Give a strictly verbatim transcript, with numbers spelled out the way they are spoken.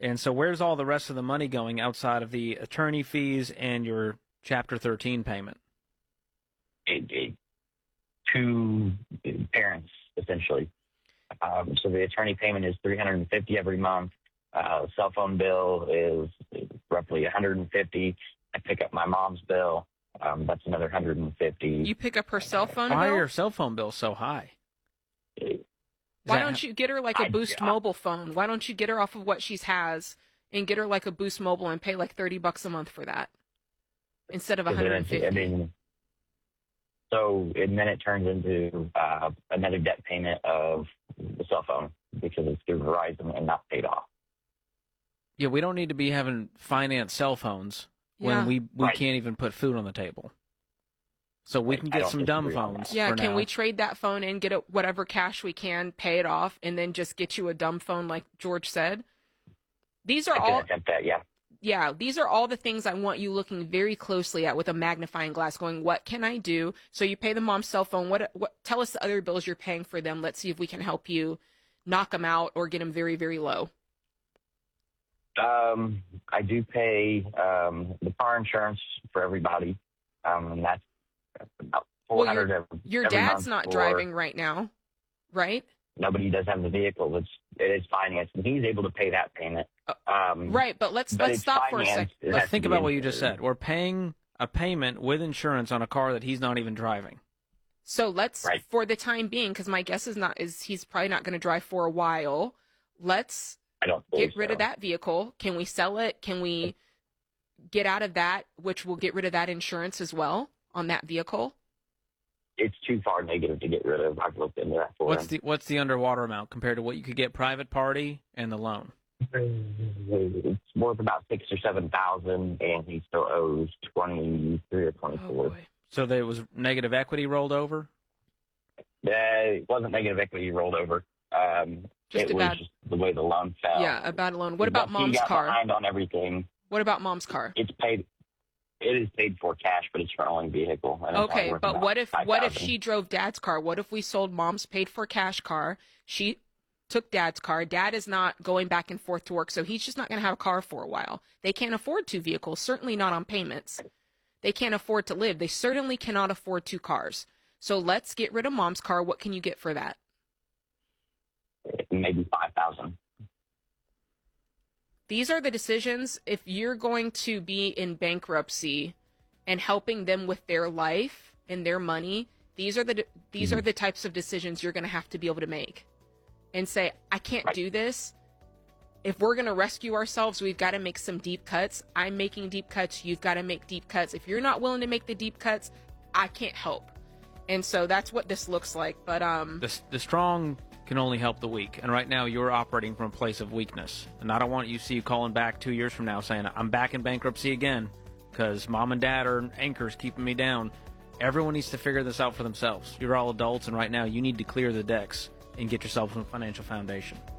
And so where's all the rest of the money going outside of the attorney fees and your Chapter thirteen payment? It, it, two parents, essentially. Um, so the attorney payment is three hundred fifty dollars every month. Uh, the cell phone bill is roughly one hundred fifty dollars. I pick up my mom's bill. Um, that's another one hundred fifty dollars. You pick up her cell phone Why bill? are your cell phone bills so high? Is Why that- don't you get her like a I- Boost I- Mobile phone? Why don't you get her off of what she has and get her like a Boost Mobile and pay like thirty bucks a month for that instead of one hundred fifty? I mean, so and then it turns into uh, another debt payment of the cell phone because it's through Verizon and not paid off. Yeah, we don't need to be having finance cell phones Yeah. when we, we Right. can't even put food on the table. So we Right. can I get don't some dumb disagree on phones. Yeah, for can now. we trade that phone and get it, whatever cash we can, pay it off, and then just get you a dumb phone like George said? These are I can all, attempt that, yeah. yeah, these are all the things I want you looking very closely at with a magnifying glass, going, what can I do? So you pay the mom's cell phone. What, what? Tell us the other bills you're paying for them. Let's see if we can help you knock them out or get them very, very low. Um, I do pay um, the car insurance for everybody, um, and that's about Well, four hundred your, every, your every dad's month not for- driving right now, right? Nobody does have the vehicle. It's it is financed, and he's able to pay that payment. Um, Right, but let's but let's it's stop for a financed. second. It Let's has to think be about what you just insured. said. We're paying a payment with insurance on a car that he's not even driving. So let's, Right. for the time being, because my guess is not is he's probably not going to drive for a while. Let's I don't believe get rid so. of that vehicle. Can we sell it? Can we get out of that, which will get rid of that insurance as well on that vehicle? It's too far negative to get rid of. I've looked into that for What's him. the what's the underwater amount compared to what you could get private party and the loan? It's worth about six or seven thousand, and he still owes twenty three or twenty Oh four. boy. So there was negative equity rolled over? it wasn't negative equity rolled over. Um, Just it a was bad- just the way the loan fell. Yeah, a bad loan. What He about got- he mom's got car? behind on everything. What about mom's car? It's paid. It is paid for cash, but it's her only vehicle. and it's only Okay, worth but about what if what if five thousand. she drove dad's car? What if we sold mom's paid for cash car? She took dad's car. Dad is not going back and forth to work, so he's just not going to have a car for a while. They can't afford two vehicles, certainly not on payments. They can't afford to live. They certainly cannot afford two cars. So let's get rid of mom's car. What can you get for that? Maybe five thousand. These are the decisions. If you're going to be in bankruptcy and helping them with their life and their money, these are the these are the types of decisions you're going to have to be able to make and say, I can't do this. If we're going to rescue ourselves, we've got to make some deep cuts. I'm making deep cuts. You've got to make deep cuts. If you're not willing to make the deep cuts, I can't help. And so that's what this looks like. But um, The, the strong can only help the weak. And right now you're operating from a place of weakness. And I don't want you to see you calling back two years from now saying, I'm back in bankruptcy again because mom and dad are anchors keeping me down. Everyone needs to figure this out for themselves. You're all adults, and right now you need to clear the decks and get yourself a financial foundation.